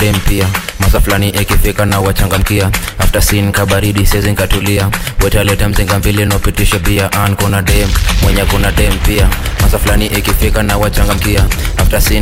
dem pia. Masa flani ikifika na wachangamkia. After scene kabaridi sezi nkatulia. Weta leta mzinga mbili no pitisha bia. Kuna dem, mwenye kuna dem pia. Masa flani ikifika na wachangamkia. After scene